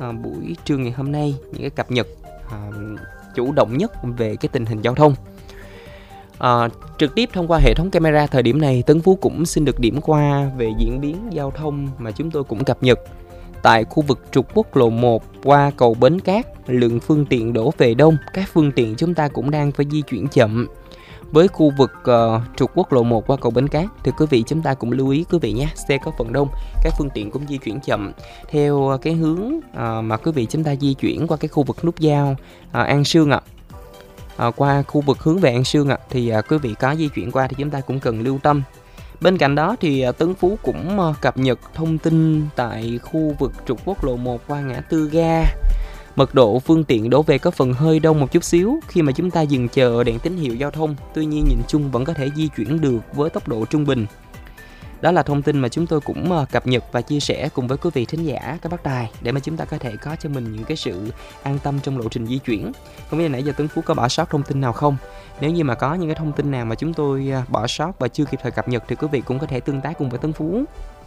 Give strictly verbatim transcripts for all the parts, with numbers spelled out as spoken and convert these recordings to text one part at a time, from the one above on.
à, buổi trưa ngày hôm nay những cái cập nhật à, chủ động nhất về cái tình hình giao thông. À, trực tiếp thông qua hệ thống camera thời điểm này, Tấn Phú cũng xin được điểm qua về diễn biến giao thông mà chúng tôi cũng cập nhật. Tại khu vực trục quốc lộ một qua cầu Bến Cát, lượng phương tiện đổ về đông, các phương tiện chúng ta cũng đang phải di chuyển chậm. Với khu vực uh, trục quốc lộ một qua cầu Bến Cát thì quý vị chúng ta cũng lưu ý quý vị nhé, xe có phần đông, các phương tiện cũng di chuyển chậm theo cái hướng uh, mà quý vị chúng ta di chuyển qua cái khu vực nút giao uh, An Sương ạ. À, qua khu vực hướng về An Sương ạ, thì à, quý vị có di chuyển qua thì chúng ta cũng cần lưu tâm. Bên cạnh đó thì à, Tấn Phú cũng à, cập nhật thông tin tại khu vực trục quốc lộ một qua ngã tư ga. Mật độ phương tiện đổ về có phần hơi đông một chút xíu khi mà chúng ta dừng chờ ở đèn tín hiệu giao thông. Tuy nhiên nhìn chung vẫn có thể di chuyển được với tốc độ trung bình. Đó là thông tin mà chúng tôi cũng cập nhật và chia sẻ cùng với quý vị thính giả các bác tài để mà chúng ta có thể có cho mình những cái sự an tâm trong lộ trình di chuyển. Không biết nãy giờ Tấn Phú có bỏ sót thông tin nào không? Nếu như mà có những cái thông tin nào mà chúng tôi bỏ sót và chưa kịp thời cập nhật thì quý vị cũng có thể tương tác cùng với Tấn Phú.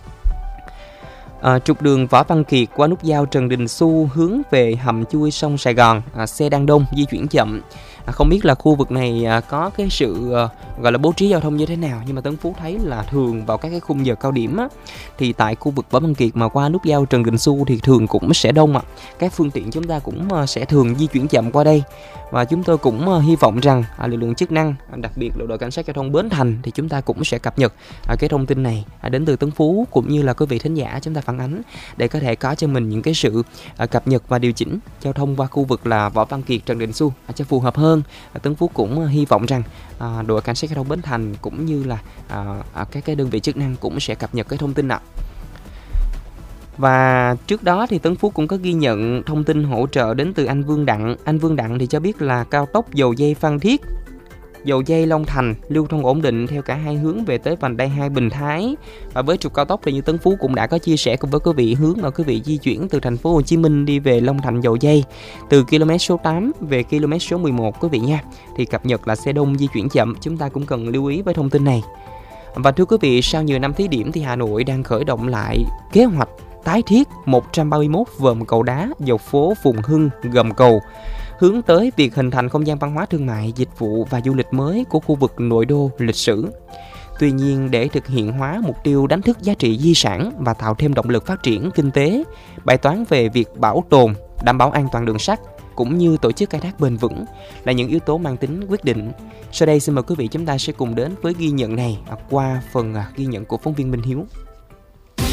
À, trục đường Võ Văn Kiệt qua nút giao Trần Đình Xu hướng về hầm chui sông Sài Gòn, à, xe đang đông, di chuyển chậm. À, không biết là khu vực này à, có cái sự à, gọi là bố trí giao thông như thế nào, nhưng mà Tấn Phú thấy là thường vào các cái khung giờ cao điểm á, thì tại khu vực Võ Văn Kiệt mà qua nút giao Trần Đình Xu thì thường cũng sẽ đông ạ. À. Các phương tiện chúng ta cũng à, sẽ thường di chuyển chậm qua đây, và chúng tôi cũng à, hy vọng rằng à, lực lượng chức năng, à, đặc biệt là đội cảnh sát giao thông Bến Thành thì chúng ta cũng sẽ cập nhật à, cái thông tin này à, đến từ Tấn Phú cũng như là quý vị thính giả chúng ta phản ánh để có thể có cho mình những cái sự à, cập nhật và điều chỉnh giao thông qua khu vực là Võ Văn Kiệt Trần Đình Xu à, cho phù hợp hơn. À, Tấn Phú cũng hy vọng rằng à, đội cảnh sát giao thông Bến Thành cũng như là à, à, các cái đơn vị chức năng cũng sẽ cập nhật cái thông tin nào. Và trước đó thì Tấn Phú cũng có ghi nhận thông tin hỗ trợ đến từ anh Vương Đặng. Anh Vương Đặng thì cho biết là cao tốc dầu dây Phan Thiết, dầu dây Long Thành lưu thông ổn định theo cả hai hướng về tới vành đai hai Bình Thái. Và với trục cao tốc thì như Tấn Phú cũng đã có chia sẻ cùng với quý vị, hướng mà quý vị di chuyển từ thành phố Hồ Chí Minh đi về Long Thành dầu dây từ km số tám về km số mười một quý vị nha. Thì cập nhật là xe đông di chuyển chậm, chúng ta cũng cần lưu ý với thông tin này. Và thưa quý vị, sau nhiều năm thí điểm thì Hà Nội đang khởi động lại kế hoạch tái thiết một trăm ba mươi mốt vòm cầu đá dọc phố Phùng Hưng, gầm cầu, hướng tới việc hình thành không gian văn hóa thương mại, dịch vụ và du lịch mới của khu vực nội đô lịch sử. Tuy nhiên, để thực hiện hóa mục tiêu đánh thức giá trị di sản và tạo thêm động lực phát triển kinh tế, bài toán về việc bảo tồn, đảm bảo an toàn đường sắt cũng như tổ chức khai thác bền vững là những yếu tố mang tính quyết định. Sau đây xin mời quý vị chúng ta sẽ cùng đến với ghi nhận này qua phần ghi nhận của phóng viên Minh Hiếu.